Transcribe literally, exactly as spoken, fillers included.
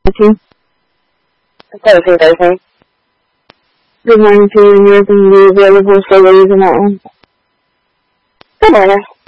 fifteen. seventeen thirteen. Good morning to you, and you're going to be available for ladies in that one. Good morning.